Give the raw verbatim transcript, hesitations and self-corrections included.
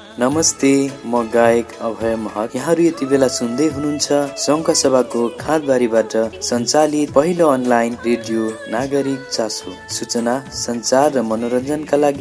नमस्ते, म गायक अभय महत। यहाँहरू यति बेला सुन्दै हुनुहुन्छ सङ्घ सभाको खाँदबारीबाट सञ्चालित पहिलो अनलाइन रेडियो नागरिक चासो। सूचना, सञ्चार र मनोरञ्जनका लागि